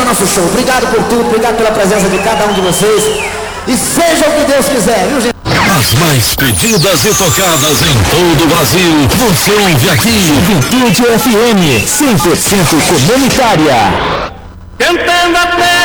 nosso show. Obrigado por tudo, obrigado pela presença de cada um de vocês. E seja o que Deus quiser, viu, gente? As mais pedidas e tocadas em todo o Brasil. Você ouve aqui. Juventude FM 100% comunitária. Cantando até